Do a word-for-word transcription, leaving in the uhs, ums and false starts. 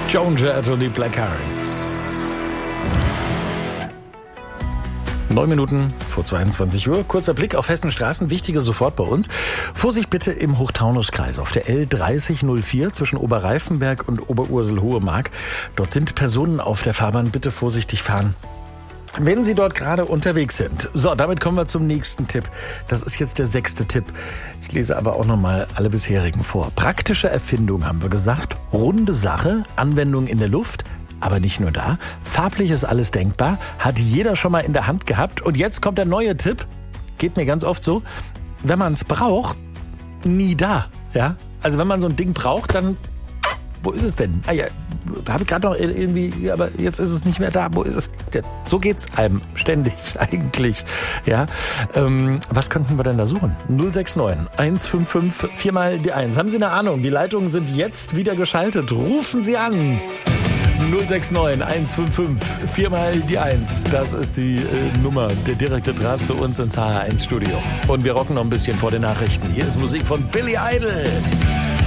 Joan Jett und die Black Hearts. Neun Minuten vor zweiundzwanzig Uhr. Kurzer Blick auf Hessens Straßen. Wichtige sofort bei uns. Vorsicht bitte im Hochtaunuskreis auf der L dreißig null vier zwischen Oberreifenberg und Oberursel-Hohemark. Dort sind Personen auf der Fahrbahn. Bitte vorsichtig fahren, wenn Sie dort gerade unterwegs sind. So, damit kommen wir zum nächsten Tipp. Das ist jetzt der sechste Tipp. Ich lese aber auch nochmal alle bisherigen vor. Praktische Erfindung haben wir gesagt. Runde Sache, Anwendung in der Luft. Aber nicht nur da. Farblich ist alles denkbar. Hat jeder schon mal in der Hand gehabt. Und jetzt kommt der neue Tipp. Geht mir ganz oft so. Wenn man es braucht, nie da. Ja? Also wenn man so ein Ding braucht, dann... Wo ist es denn? Ah ja, habe ich gerade noch irgendwie... Aber jetzt ist es nicht mehr da. Wo ist es? So geht's einem ständig eigentlich. Ja. Ähm, was könnten wir denn da suchen? null sechs neun eins fünf fünf vier mal die eins. Haben Sie eine Ahnung? Die Leitungen sind jetzt wieder geschaltet. Rufen Sie an. null sechs neun eins fünf fünf vier mal die eins. Das ist die äh, Nummer, der direkte Draht zu uns ins H R eins Studio. Und wir rocken noch ein bisschen vor den Nachrichten. Hier ist Musik von Billy Idol.